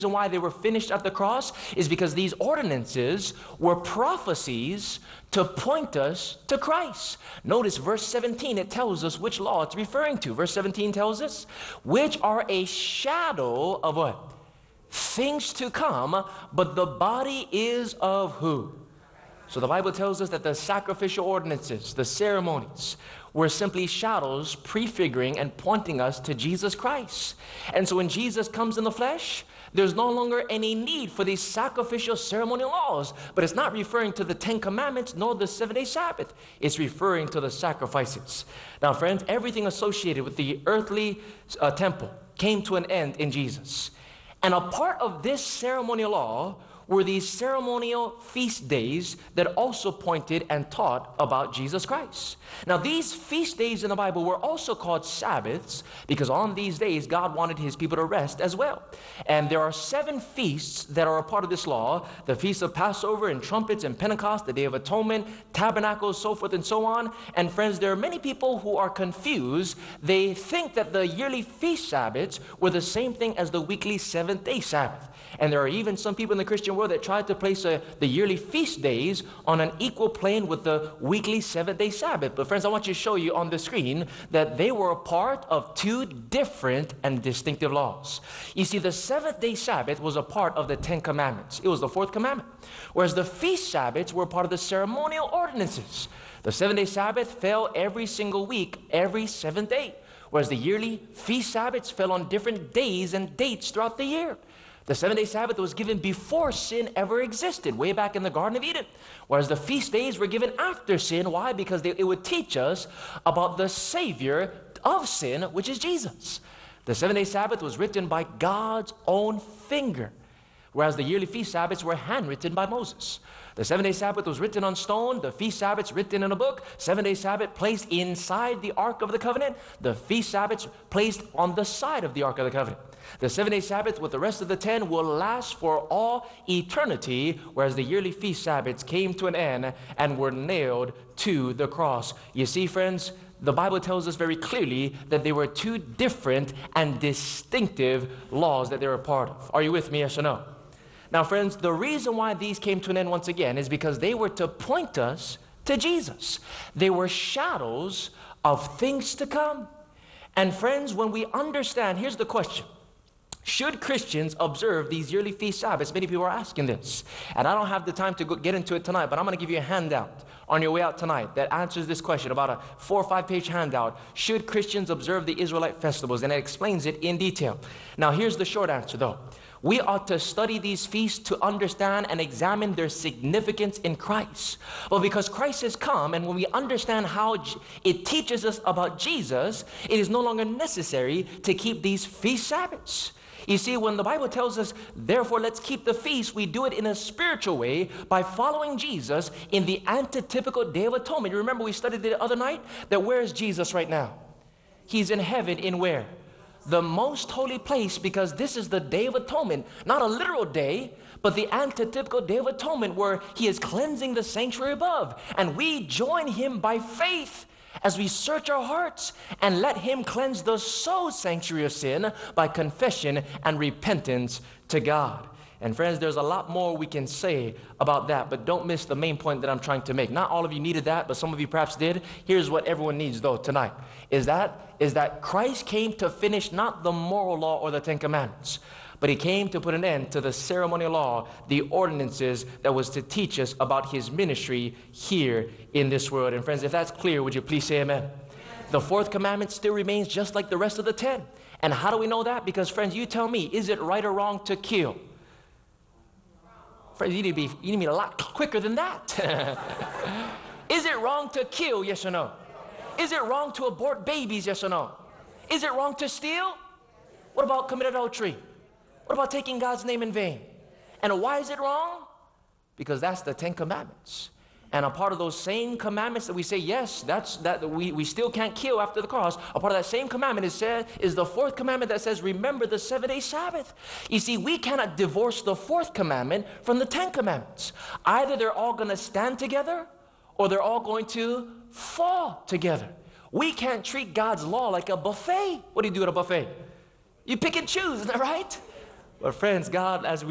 reason why they were finished at the cross is because these ordinances were prophecies to point us to Christ. Notice verse 17, it tells us which law it's referring to. Verse 17 tells us, which are a shadow of what? Things to come, but the body is of who? So the Bible tells us that the sacrificial ordinances, the ceremonies, were simply shadows prefiguring and pointing us to Jesus Christ. And so when Jesus comes in the flesh, there's no longer any need for these sacrificial ceremonial laws. But it's not referring to the 10 Commandments nor the 7-day Sabbath. It's referring to the sacrifices. Now, friends, everything associated with the earthly temple came to an end in Jesus. And a part of this ceremonial law were these ceremonial feast days that also pointed and taught about Jesus Christ. Now, these feast days in the Bible were also called Sabbaths because on these days, God wanted his people to rest as well. And there are 7 feasts that are a part of this law: the Feast of Passover and Trumpets and Pentecost, the Day of Atonement, Tabernacles, so forth and so on. And friends, there are many people who are confused. They think that the yearly feast Sabbaths were the same thing as the weekly 7th-day Sabbath. And there are even some people in the Christian world that try to place the yearly feast days on an equal plane with the weekly 7th-day Sabbath. But friends, I want you to show you on the screen that they were a part of 2 different and distinctive laws. You see, the 7th-day Sabbath was a part of the 10 Commandments. It was the 4th commandment. Whereas the feast Sabbaths were part of the ceremonial ordinances. The 7th-day Sabbath fell every single week, every 7th day. Whereas the yearly feast Sabbaths fell on different days and dates throughout the year. The 7-day Sabbath was given before sin ever existed, way back in the Garden of Eden. Whereas the feast days were given after sin. Why? Because it would teach us about the Savior of sin, which is Jesus. The 7-day Sabbath was written by God's own finger, whereas the yearly feast Sabbaths were handwritten by Moses. The 7-day Sabbath was written on stone. The feast Sabbaths written in a book. 7-day Sabbath placed inside the Ark of the Covenant. The feast Sabbaths placed on the side of the Ark of the Covenant. The 7-day Sabbath with the rest of the 10 will last for all eternity, whereas the yearly feast Sabbaths came to an end and were nailed to the cross. You see, friends, the Bible tells us very clearly that there were 2 different and distinctive laws that they were a part of. Are you with me, yes or no? Now, friends, the reason why these came to an end once again is because they were to point us to Jesus. They were shadows of things to come. And friends, when we understand, here's the question. Should Christians observe these yearly feast Sabbaths? Many people are asking this. And I don't have the time to get into it tonight, but I'm going to give you a handout on your way out tonight that answers this question, about a 4 or 5 page handout. Should Christians observe the Israelite festivals? And it explains it in detail. Now, here's the short answer, though. We ought to study these feasts to understand and examine their significance in Christ. Well, because Christ has come, and when we understand how it teaches us about Jesus, it is no longer necessary to keep these feast Sabbaths. You see, when the Bible tells us, therefore, let's keep the feast, we do it in a spiritual way by following Jesus in the antitypical Day of Atonement. You remember we studied the other night that where is Jesus right now? He's in heaven in where? The most holy place, because this is the Day of Atonement, not a literal day, but the antitypical Day of Atonement where he is cleansing the sanctuary above. And we join him by faith as we search our hearts and let him cleanse the soul sanctuary of sin by confession and repentance to God. And friends, there's a lot more we can say about that, but don't miss the main point that I'm trying to make. Not all of you needed that, but some of you perhaps did. Here's what everyone needs, though, tonight, is that Christ came to finish not the moral law or the 10 Commandments, but he came to put an end to the ceremonial law, the ordinances that was to teach us about his ministry here in this world. And friends, if that's clear, would you please say amen? The 4th commandment still remains just like the rest of the 10. And how do we know that? Because, friends, you tell me, is it right or wrong to kill? Friends, you need to be a lot quicker than that. Is it wrong to kill, yes or no? Is it wrong to abort babies, yes or no? Is it wrong to steal? What about commit adultery? What about taking God's name in vain? And why is it wrong? Because that's the 10 Commandments. And a part of those same commandments that we say, yes, we still can't kill after the cross. A part of that same commandment is the 4th commandment that says, remember the 7-day Sabbath. You see, we cannot divorce the 4th commandment from the 10 commandments. Either they're all going to stand together or they're all going to fall together. We can't treat God's law like a buffet. What do you do at a buffet? You pick and choose, isn't that right? But friends, God, as